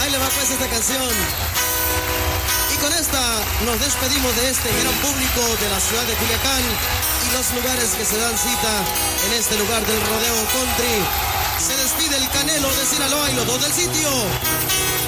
le va pues esta canción. Y con esta nos despedimos de este gran público de la ciudad de Culiacán y los lugares que se dan cita en este lugar del rodeo country. Se despide el Canelo de Sinaloa y los dos del sitio.